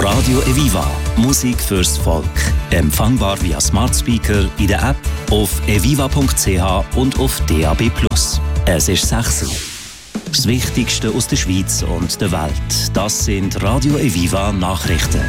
Radio Eviva. Musik fürs Volk. Empfangbar via Smart Speaker, in der App, auf eviva.ch und auf DAB+. Es ist 6 Uhr. Das Wichtigste aus der Schweiz und der Welt. Das sind Radio Eviva Nachrichten.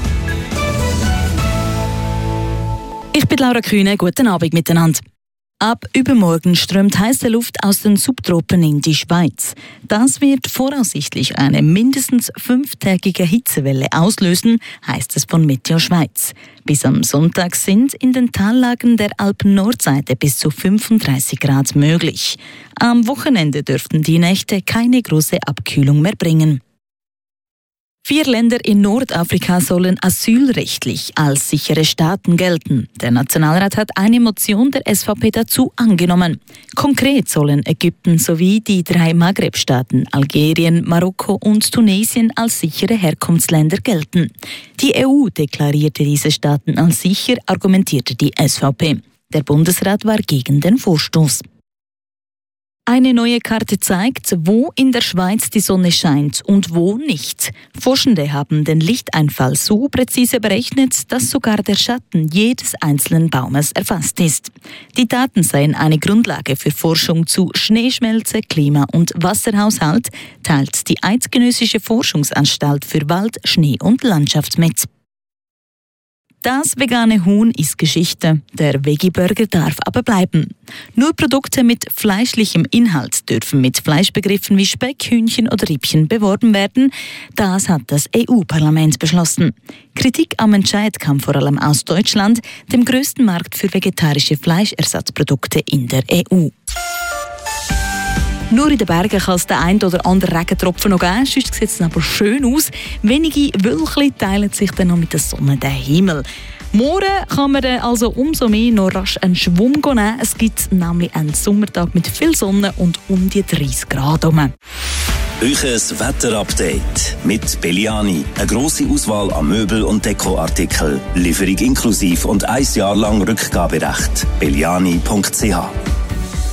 Ich bin Laura Kühne. Guten Abend miteinander. Ab übermorgen strömt heiße Luft aus den Subtropen in die Schweiz. Das wird voraussichtlich eine mindestens 5-tägige Hitzewelle auslösen, heisst es von Meteo Schweiz. Bis am Sonntag sind in den Tallagen der Alpen-Nordseite bis zu 35 Grad möglich. Am Wochenende dürften die Nächte keine große Abkühlung mehr bringen. 4 Länder in Nordafrika sollen asylrechtlich als sichere Staaten gelten. Der Nationalrat hat eine Motion der SVP dazu angenommen. Konkret sollen Ägypten sowie die 3 Maghreb-Staaten Algerien, Marokko und Tunesien als sichere Herkunftsländer gelten. Die EU deklarierte diese Staaten als sicher, argumentierte die SVP. Der Bundesrat war gegen den Vorstoß. Eine neue Karte zeigt, wo in der Schweiz die Sonne scheint und wo nicht. Forschende haben den Lichteinfall so präzise berechnet, dass sogar der Schatten jedes einzelnen Baumes erfasst ist. Die Daten seien eine Grundlage für Forschung zu Schneeschmelze, Klima- und Wasserhaushalt, teilt die Eidgenössische Forschungsanstalt für Wald, Schnee und Landschaft mit. Das vegane Huhn ist Geschichte. Der Veggie-Burger darf aber bleiben. Nur Produkte mit fleischlichem Inhalt dürfen mit Fleischbegriffen wie Speck, Hühnchen oder Rippchen beworben werden. Das hat das EU-Parlament beschlossen. Kritik am Entscheid kam vor allem aus Deutschland, dem größten Markt für vegetarische Fleischersatzprodukte in der EU. Nur in den Bergen kann es den einen oder anderen Regentropfen noch geben, sonst sieht es aber schön aus. Wenige Wölkchen teilen sich dann noch mit der Sonne den Himmel. Morgen kann man dann also umso mehr noch rasch einen Schwung nehmen. Es gibt nämlich einen Sommertag mit viel Sonne und um die 30 Grad herum. Euches Wetterupdate mit Belliani. Eine grosse Auswahl an Möbel- und Dekoartikeln. Lieferung inklusiv und 1 Jahr lang Rückgaberecht. belliani.ch